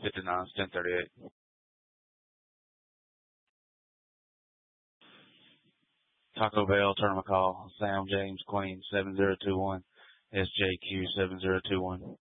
59, it's 10:38. Taco Bell, tournament call. Sam James Queen 7021. SJQ 7021.